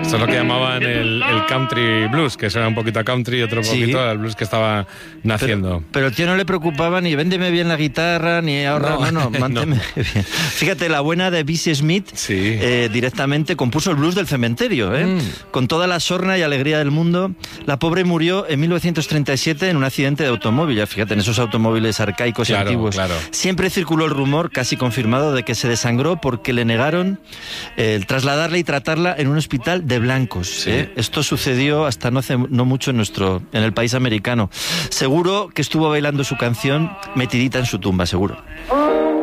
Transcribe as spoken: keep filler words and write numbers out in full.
Esto es lo que llamaban el, el country blues, que era un poquito a country y otro Sí. poquito al blues que estaba naciendo. Pero, pero el tío no le preocupaba ni véndeme bien la guitarra, ni ahorra, no, no, no manténme no. bien. Fíjate, la buena de Bessie Smith Sí. eh, directamente compuso el blues del cementerio, ¿eh? Mm. Con toda la sorna y alegría del mundo. La pobre murió en mil novecientos treinta y siete en un accidente de automóvil. Ya fíjate, en esos automóviles arcaicos claro, y antiguos. Claro. Siempre circuló el rumor, casi confirmado, de que se desangró porque le negaron eh, el trasladarla y tratarla en un hospital de blancos. Sí. ¿eh? Esto sucedió hasta no hace no mucho en nuestro en el país americano. Seguro que estuvo bailando su canción metidita en su tumba, seguro.